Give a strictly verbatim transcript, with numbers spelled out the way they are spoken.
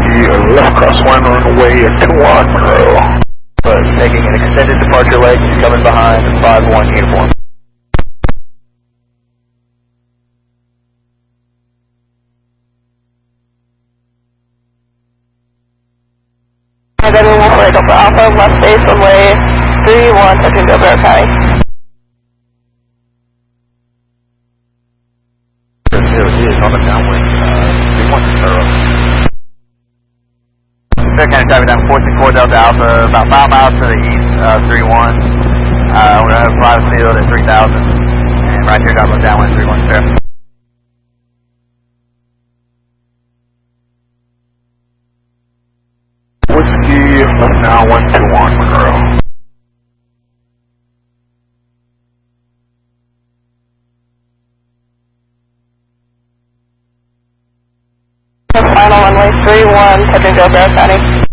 Whiskey, left crosswind runway two one Monroe. But taking an extended departure leg, coming behind five one uniform. I got a one flight over Alpha, left base runway three one, touching Delaware County. He is on the downwind, uh, three one Monroe. Fair County traffic down four six four Delta Alpha, about five miles to the east, uh, three one. Uh, we're going to fly the field at three thousand, and right here down the downwind, three one, fair. Whiskey, left now one two one Monroe. Final runway three one, touching Delaware County.